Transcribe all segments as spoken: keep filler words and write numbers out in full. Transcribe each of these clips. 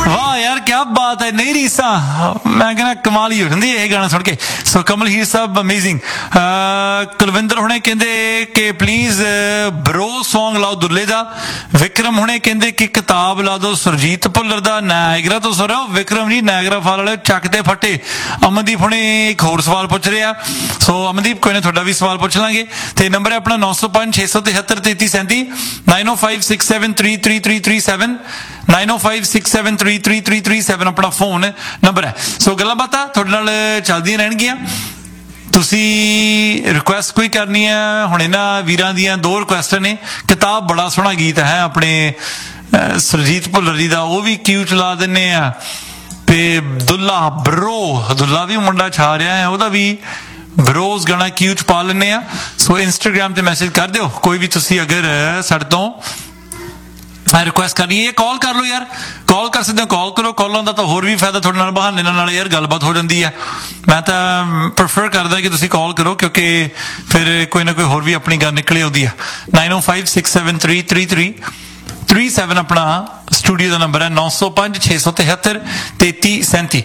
वाह यार क्या बात है, नहीं रीसा मैं कहना कमाल ही हो जाती है गाना सुन के। सो कमल हीर साहब अमेजिंग। कुलविंदर हुणे कहंदे कि प्लीज ब्रो सॉन्ग लाओ दुल्ले दा। विक्रम हुणे कहंदे कि किताब ला दो सुरजीत भुल्लर दा नायगरा तो सुनो। विक्रम जी नायगरा फाल वाले चकते फटे। अमनदीप हुणे एक होर सवाल पुछ रहे आ। सो अमनदीप कोई ना थोड़ा भी सवाल पुछ लांगे। ते नंबर है अपना नौ सौ पांच छे सौ तिहत्तर तेती सैंती नाइन ओ five six seven three three three three seven nine ओ five six seven three three three three seven अपना फोन नंबर है। सो गल्लां बातां तुहाडे नाल चलदियां रहणगियां। तुसीं रिक्वेस्ट कोई करनी है हुण इन्हां वीरां दियां दो रिक्वेस्ट ने। किताब बड़ा सोहना गीत है अपने सुरजीत भुल्लर जी दा, वो भी क्यू चला दिन्ने आ। ते दुल्ला ब्रो दुल्ला भी मुंडा छा रहा है, ਉਹਦਾ भी ब्रोज गाना क्यू च पा लेने आ। सो इंस्टाग्राम ते मैसेज कर दिओ कोई भी तुसीं अगर साडे तो रिक्वेस्ट करनी है। कॉल कर लो यार, कॉल कर सकते हो, कॉल करो। कॉलों का तो होर भी फायदा थोड़े नाल बहाने नाल यार गलबात हो जाती है। मैं तो प्रेफर करदा कि तुसीं कॉल करो क्योंकि फिर कोई ना कोई होर भी अपनी गल निकले आउंदी है। नाइन ओ five six seven three three three three seven अपना स्टूडियो का नंबर है। नौ सौ पांच छे सौ तिहत्तर तेती सैंती।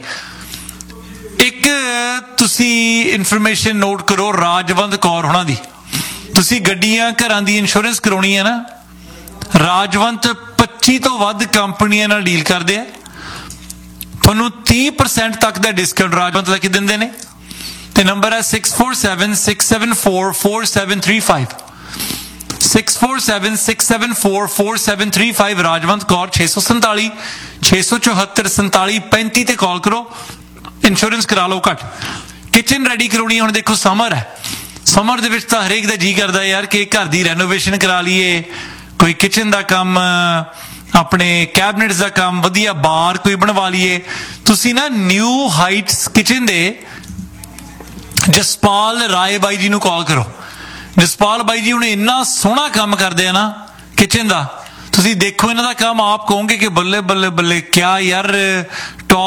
एक तुसीं इन्फॉर्मेशन नोट करो राजवंत कौर होना दी। तुसीं गड्डियां घरां दी इंश्योरेंस करवाउणी है ना, राजवंत पच्ची तो वध कंपनियां नाल डील करदे आ। तुहानूं तीह परसेंट तक दा डिस्काउंट राजवंत दा कि दिंदे ने। ते नंबर है six four seven six seven four four seven three five six four seven six seven four four seven three five. Rajwant Kaur छे सौ संताली छे सौ चौहत्तर संताली पैंती ते कॉल करो, इंश्योरेंस करा लो घट। किचन रेडी करवाउणी हुण देखो समर है, समर दे विच तां हरेक दा जी करदा यार कि घर दी रेनोवेशन करा लीए, कोई किचन का काम अपने कैबिनेट्स का काम वधिया बार कोई बनवा लीए। तुसी ना new Heights kitchen they Jaspal Rai by जी नूं कॉल करो। जसपाल बाई जी उन्हें इन्ना सोहना काम करते हैं ना किचन का, तुसी देखो इन्हां दा काम आप कहोगे कि बल्ले बल्ले बल्ले क्या यार टॉप